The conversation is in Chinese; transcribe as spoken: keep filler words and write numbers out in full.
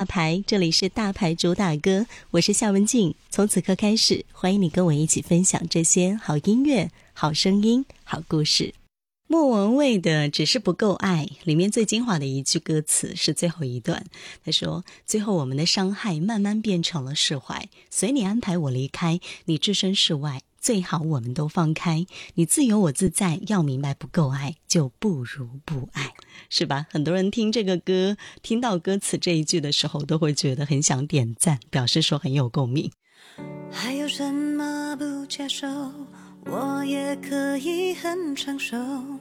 牌，这里是大牌主打歌，我是夏文静。从此刻开始，欢迎你跟我一起分享这些好音乐、好声音、好故事。莫文蔚的只是不够爱里面最精华的一句歌词是最后一段，他说，最后我们的伤害慢慢变成了释怀，随你安排我离开，你置身事外，最好我们都放开，你自由我自在，要明白不够爱就不如不爱，是吧？很多人听这个歌，听到歌词这一句的时候都会觉得很想点赞，表示说很有共鸣。 还有什么不接受，我也可以很承受，